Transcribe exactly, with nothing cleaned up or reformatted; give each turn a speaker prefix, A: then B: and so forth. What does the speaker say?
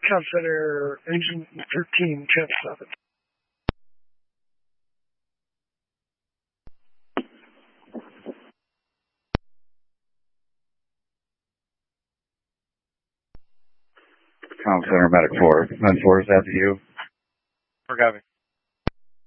A: Comm Center, engine thirteen, ten seven.
B: Comm Center, Medic four. nine four, is that you?
C: For copy.